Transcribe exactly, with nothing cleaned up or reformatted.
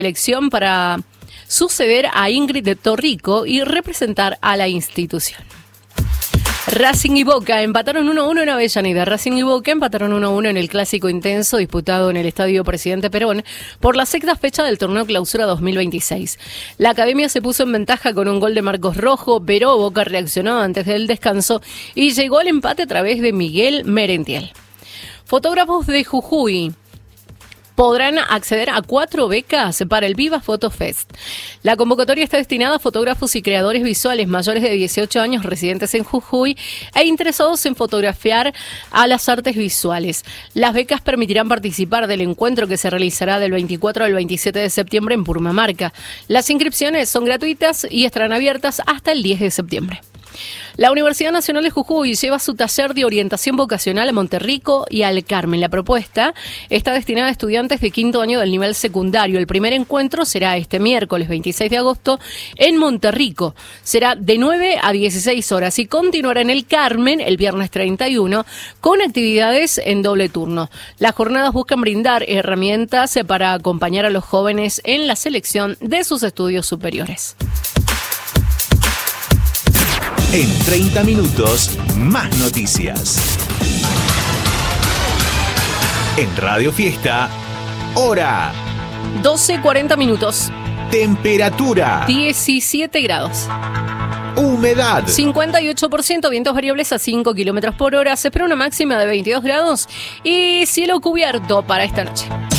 elección para suceder a Ingrid Torrico y representar a la institución. Racing y Boca empataron uno a uno en Avellaneda. Racing y Boca empataron uno a uno en el clásico intenso disputado en el Estadio Presidente Perón por la sexta fecha del torneo Clausura dos mil veintiséis. La academia se puso en ventaja con un gol de Marcos Rojo, pero Boca reaccionó antes del descanso y llegó al empate a través de Miguel Merentiel. Fotógrafos de Jujuy podrán acceder a cuatro becas para el Viva Photo Fest. La convocatoria está destinada a fotógrafos y creadores visuales mayores de dieciocho años residentes en Jujuy e interesados en fotografiar a las artes visuales. Las becas permitirán participar del encuentro que se realizará del veinticuatro al veintisiete de septiembre en Purmamarca. Las inscripciones son gratuitas y estarán abiertas hasta el diez de septiembre. La Universidad Nacional de Jujuy lleva su taller de orientación vocacional a Monterrico y al Carmen. La propuesta está destinada a estudiantes de quinto año del nivel secundario. El primer encuentro será este miércoles veintiséis de agosto en Monterrico. Será de nueve a dieciséis horas y continuará en el Carmen el viernes treinta y uno con actividades en doble turno. Las jornadas buscan brindar herramientas para acompañar a los jóvenes en la selección de sus estudios superiores. En treinta minutos, más noticias. En Radio Fiesta, hora. doce cuarenta minutos. Temperatura. diecisiete grados. Humedad. cincuenta y ocho por ciento, vientos variables a cinco kilómetros por hora. Se espera una máxima de veintidós grados y cielo cubierto para esta noche.